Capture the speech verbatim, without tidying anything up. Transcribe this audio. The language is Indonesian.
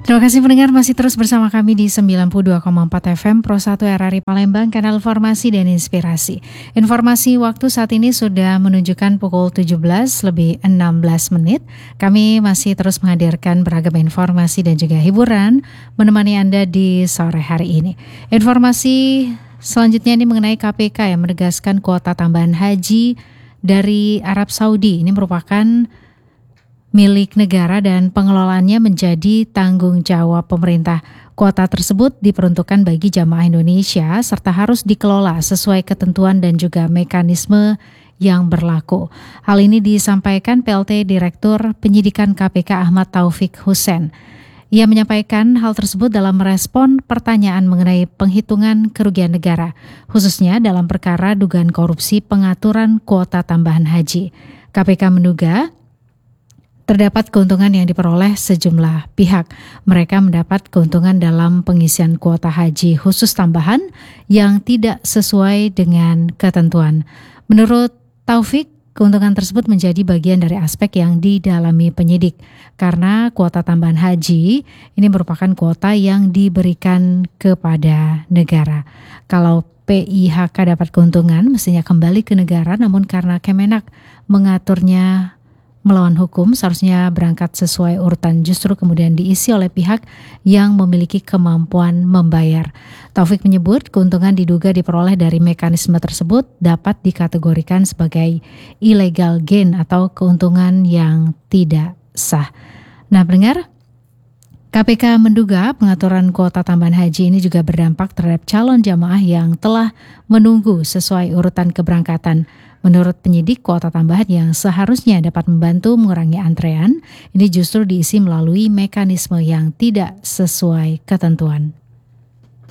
Terima kasih pendengar masih terus bersama kami di sembilan puluh dua koma empat F M Pro satu R R I Palembang, kanal Formasi dan Inspirasi. Informasi waktu saat ini sudah menunjukkan pukul tujuh belas lebih enam belas menit. Kami masih terus menghadirkan beragam informasi dan juga hiburan menemani Anda di sore hari ini. Informasi selanjutnya ini mengenai K P K yang menegaskan kuota tambahan haji dari Arab Saudi. Ini merupakan milik negara dan pengelolaannya menjadi tanggung jawab pemerintah. Kuota tersebut diperuntukkan bagi jamaah Indonesia serta harus dikelola sesuai ketentuan dan juga mekanisme yang berlaku. Hal ini disampaikan P L T Direktur Penyidikan K P K Ahmad Taufik Hussein. Ia menyampaikan hal tersebut dalam merespon pertanyaan mengenai penghitungan kerugian negara, khususnya dalam perkara dugaan korupsi pengaturan kuota tambahan haji. K P K menduga terdapat keuntungan yang diperoleh sejumlah pihak. Mereka mendapat keuntungan dalam pengisian kuota haji khusus tambahan yang tidak sesuai dengan ketentuan. Menurut Taufik, keuntungan tersebut menjadi bagian dari aspek yang didalami penyidik. Karena kuota tambahan haji ini merupakan kuota yang diberikan kepada negara. Kalau P I H K dapat keuntungan mestinya kembali ke negara, namun karena Kemenak mengaturnya melawan hukum, seharusnya berangkat sesuai urutan, justru kemudian diisi oleh pihak yang memiliki kemampuan membayar. Taufik menyebut keuntungan diduga diperoleh dari mekanisme tersebut dapat dikategorikan sebagai illegal gain atau keuntungan yang tidak sah. Nah, pendengar, K P K menduga pengaturan kuota tambahan haji ini juga berdampak terhadap calon jamaah yang telah menunggu sesuai urutan keberangkatan. Menurut penyidik, kuota tambahan yang seharusnya dapat membantu mengurangi antrean, ini justru diisi melalui mekanisme yang tidak sesuai ketentuan.